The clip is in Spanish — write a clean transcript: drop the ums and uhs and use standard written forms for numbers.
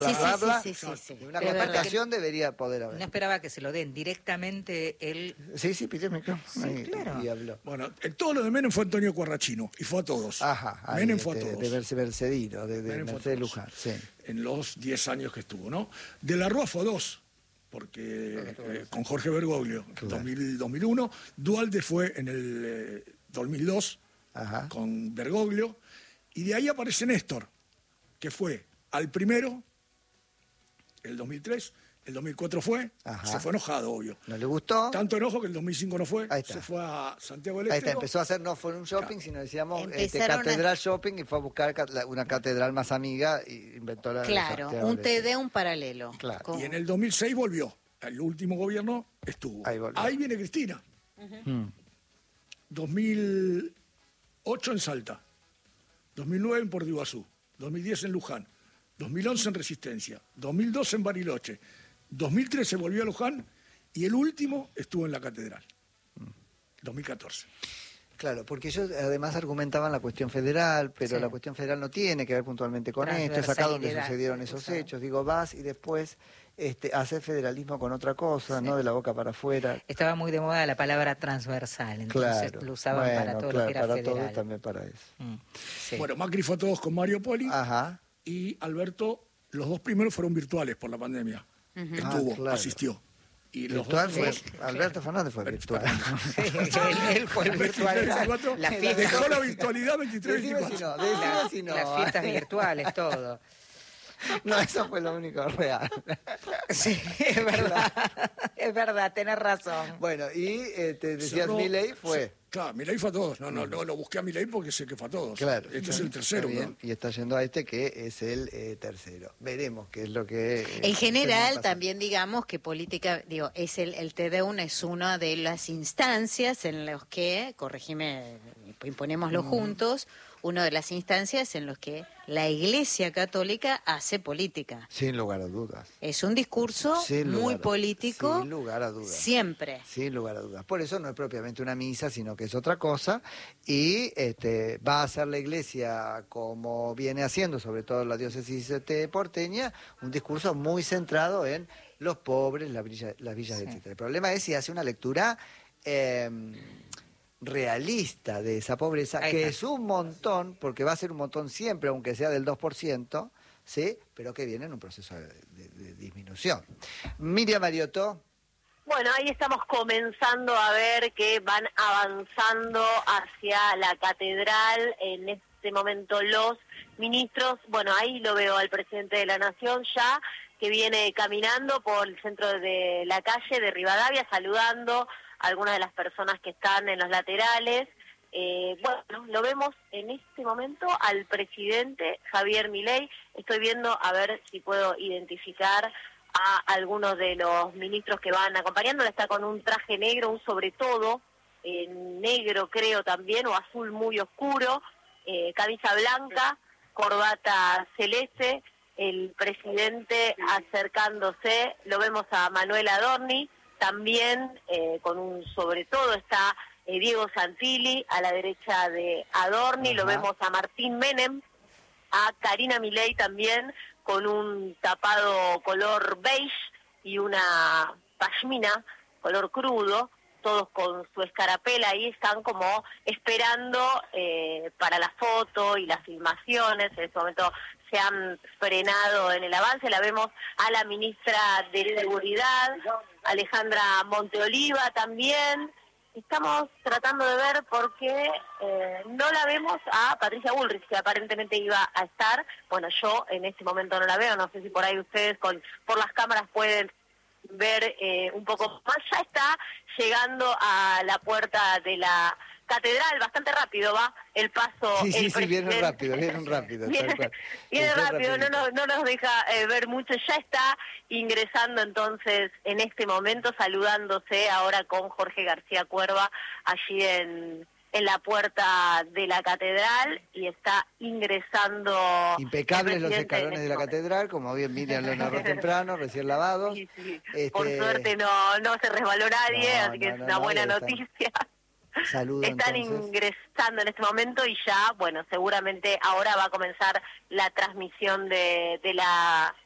Sí, Rambla, sí. una comunicación debería poder haber. No esperaba que se lo den directamente él. Sí, pidió el micrófono. Sí, claro. Y habló. Bueno, todo lo de Menem fue Antonio Cuarrachino, y fue a todos. Ajá, Menem fue a todos. de Mercedino, de Menem fue a Mercedes todos. Luján, sí. En los 10 años que estuvo, ¿no? De la Rúa fue a 2, porque con Jorge Bergoglio, Claro. 2001. Duhalde fue en el 2002, Ajá. con Bergoglio. Y de ahí aparece Néstor, que fue al primero, el 2003, el 2004 fue, Ajá. se fue enojado, obvio. ¿No le gustó? Tanto enojo que el 2005 no fue, Ahí está. se fue a Santiago del Ahí Estero. está, empezó a hacer, no fue un shopping, sino decíamos Empezaron catedral shopping, y fue a buscar una catedral más amiga y inventó la Claro, Santiago un del Estero. TD, un paralelo. Claro. Con- Y en el 2006 volvió, el último gobierno estuvo. Ahí volvió. Ahí viene Cristina. 2008 en Salta, 2009 en Puerto Iguazú, 2010 en Luján, 2011 en Resistencia, 2012 en Bariloche, 2013 volvió a Luján y el último estuvo en la Catedral, 2014. Claro, porque ellos además argumentaban la cuestión federal, pero Sí. la cuestión federal no tiene que ver puntualmente con esto, es acá donde Transversalidad, sucedieron esos exacto. hechos. Digo, vas y después hacer federalismo con otra cosa, no de la boca para afuera. Estaba muy de moda la palabra transversal, entonces Claro. lo usaban para todo lo que era para federal. todo, también para eso. Sí. Bueno, Macri fue a todos con Mario Poli Ajá. y Alberto, los dos primeros fueron virtuales por la pandemia. Estuvo, Ah, claro. asistió. Y los Virtual dos fue, primeros- Alberto Fernández fue virtual. Sí, él fue el virtual. 24, La fiesta. dejó la virtualidad 23 Decime si 24. no, decime si no. Las fiestas virtuales, todo. No, eso fue lo único real. Sí, es verdad, tenés razón. Bueno, y te decías Cerró- Milei fue. Claro, Milei fue a todos. No, lo busqué a Milei porque sé que fue a todos. Claro. Este es el tercero, Está bien, ¿no? y está yendo a este que es el tercero. Veremos qué es lo que... En general, pasa. también digamos que política, digo, es el TD1 es una de las instancias en las que, corregime, imponémoslo juntos, una de las instancias en las que la Iglesia Católica hace política. Sin lugar a dudas. Es un discurso Sin muy lugar a- político, Sin lugar a dudas. siempre. Sin lugar a dudas. Por eso no es propiamente una misa, sino que es otra cosa. Y va a hacer la Iglesia, como viene haciendo, sobre todo la diócesis porteña, un discurso muy centrado en los pobres, las villas, Sí. etcétera. El problema es si hace una lectura realista de esa pobreza, Ahí que está. es un montón, porque va a ser un montón siempre, aunque sea del 2%, ¿sí? Pero que viene en un proceso de disminución. Miriam Mariotto. Bueno, ahí estamos comenzando a ver que van avanzando hacia la catedral. En este momento los ministros, bueno, ahí lo veo al presidente de la Nación ya, que viene caminando por el centro de la calle de Rivadavia, saludando a algunas de las personas que están en los laterales. Bueno, lo vemos en este momento al presidente Javier Milei. Estoy viendo a ver si puedo identificar a algunos de los ministros que van acompañándole. Está con un traje negro, un sobre todo negro creo también, o azul muy oscuro, camisa blanca, corbata celeste, el presidente acercándose. Lo vemos a Manuel Adorni, también con un sobre todo está Diego Santilli a la derecha de Adorni. Lo vemos a Martín Menem, a Karina Milei también con un tapado color beige y una pashmina color crudo, todos con su escarapela. Ahí están como esperando para la foto y las filmaciones. En este momento se han frenado en el avance. La vemos a la ministra de Seguridad, Alejandra Monteoliva también. Estamos tratando de ver por qué no la vemos a Patricia Bullrich, que aparentemente iba a estar. Bueno, yo en este momento no la veo, no sé si por ahí ustedes por las cámaras pueden ver un poco más. Ya está llegando a la puerta de la catedral, bastante rápido va el paso. Sí, el vienen presidente. rápido. Viene, Tal cual. viene rápido, rapidito. no nos deja ver mucho. Ya está ingresando entonces en este momento, saludándose ahora con Jorge García Cuerva allí en la puerta de la catedral, y está ingresando. Impecables el los presidente escalones en de la este momento. catedral, como bien Miriam lo narró temprano, recién lavados. Sí. Por suerte no se resbaló nadie, así que es una buena noticia. Saludo Están entonces. ingresando en este momento y ya, bueno, seguramente ahora va a comenzar la transmisión de la